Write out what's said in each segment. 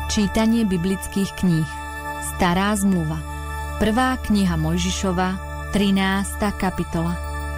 Čítanie biblických kníh. Stará zmluva. 1. kniha Mojžišova, 13. kapitola.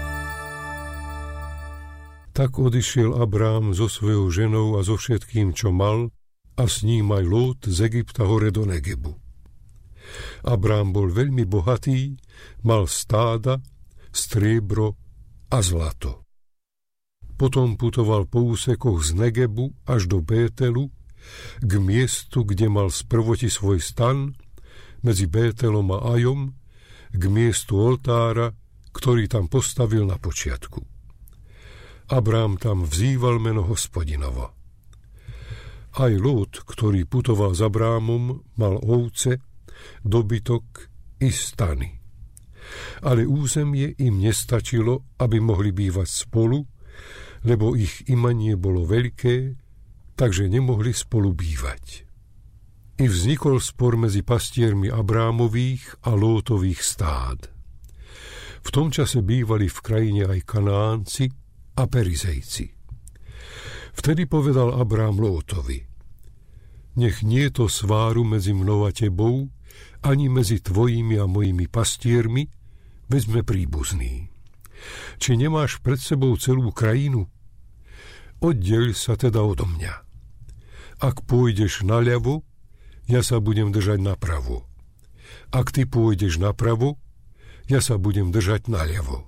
Tak odišiel Abrám so svojou ženou a so všetkým, čo mal, a s ním aj Lót z Egypta hore do Negebu. Abrám bol veľmi bohatý, mal stáda, striebro a zlato. Potom putoval po úsekoch z Negebu až do Bételu, k miestu, kde mal sprvoti svoj stan, medzi Bételom a Ajom, k miestu oltára, ktorý tam postavil na počiatku. Abrám tam vzýval meno Hospodinovo. Aj Lót, ktorý putoval s Abrámom, mal ovce, dobytok i stany. Ale územie im nestačilo, aby mohli bývať spolu, lebo ich imanie bolo veľké, takže nemohli spolu bývať. I vznikol spor medzi pastiermi Abrámových a Lótových stád. V tom čase bývali v krajine aj Kanánci a Perizejci. Vtedy povedal Abrám Lótovi: Nech nie je to sváru medzi mnou a tebou, ani medzi tvojimi a mojimi pastiermi, veď sme príbuzní. Či nemáš pred sebou celú krajinu? Oddeľ sa teda odo mňa. Ak pôjdeš naľavo, ja sa budem držať napravo. Ak ty pôjdeš napravo, ja sa budem držať naľavo.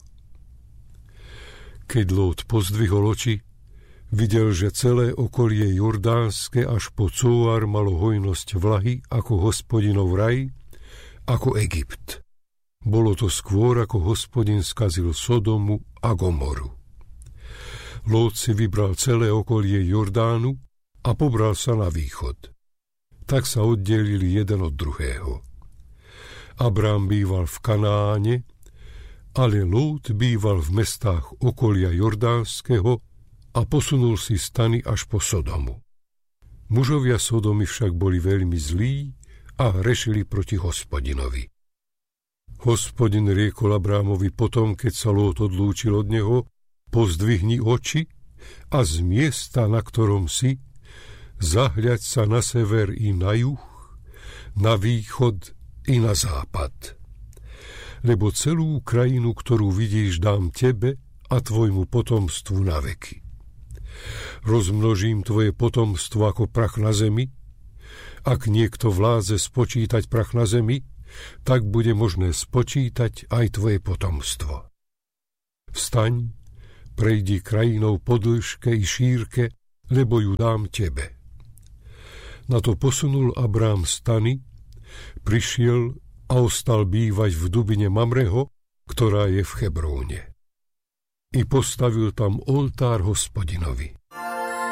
Keď Lót pozdvihol oči, videl, že celé okolie Jordánske až po Cóar malo hojnosť vlahy ako Hospodinov raj, ako Egypt. Bolo to skôr, ako Hospodin skazil Sodomu a Gomoru. Lót si vybral celé okolie Jordánu a pobral sa na východ. Tak sa oddelili jeden od druhého. Abrám býval v Kanáne, ale Lót býval v mestách okolia Jordánskeho a posunul si stany až po Sodomu. Mužovia Sodomy však boli veľmi zlí a hrešili proti Hospodinovi. Hospodin riekol Abrámovi potom, keď sa Lót odlúčil od neho: Pozdvihni oči a z miesta, na ktorom si, zahľaď sa na sever i na juh, na východ i na západ. Lebo celú krajinu, ktorú vidíš, dám tebe a tvojmu potomstvu na veky. Rozmnožím tvoje potomstvo ako prach na zemi. Ak niekto vládze spočítať prach na zemi, tak bude možné spočítať aj tvoje potomstvo. Vstaň, prejdi krajinou po dĺžke i šírke, lebo ju dám tebe. Na to posunul Abrám stany, prišiel a ostal bývať v Dubine Mamreho, ktorá je v Hebróne. I postavil tam oltár Hospodinovi.